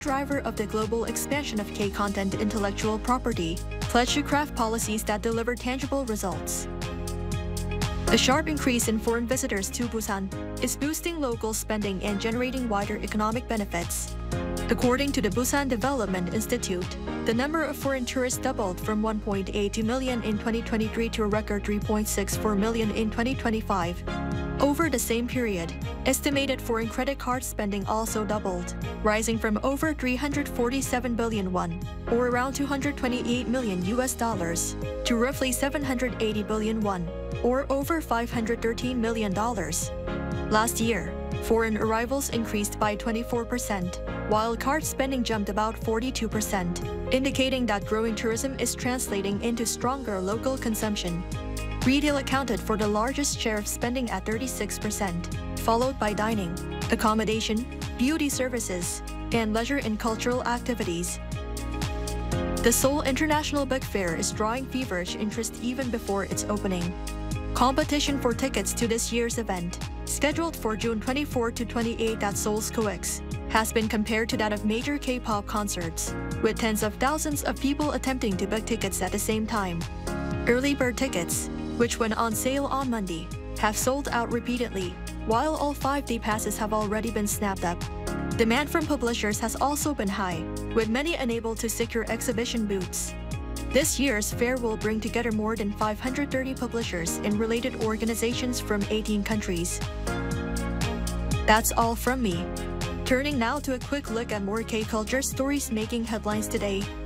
driver of the global expansion of K-content intellectual property, pledged to craft policies that deliver tangible results. A sharp increase in foreign visitors to Busan is boosting local spending and generating wider economic benefits. According to the Busan Development Institute, the number of foreign tourists doubled from 1.82 million in 2023 to a record 3.64 million in 2025. Over the same period, estimated foreign credit card spending also doubled, rising from over 347 billion won, or around $228 million to roughly 780 billion won, or over $513 million. Last year, foreign arrivals increased by 24%, while card spending jumped about 42%, indicating that growing tourism is translating into stronger local consumption. Retail accounted for the largest share of spending at 36%, followed by dining, accommodation, beauty services, and leisure and cultural activities. The Seoul International Book Fair is drawing feverish interest even before its opening. Competition for tickets to this year's event, scheduled for June 24 to 28 at Seoul's COEX, has been compared to that of major K-pop concerts, with tens of thousands of people attempting to book tickets at the same time. Early bird tickets, which went on sale on Monday, have sold out repeatedly, while all 5-day passes have already been snapped up. Demand from publishers has also been high, with many unable to secure exhibition booths. This year's fair will bring together more than 530 publishers and related organizations from 18 countries. That's all from me. Turning now to a quick look at more K-culture stories making headlines today.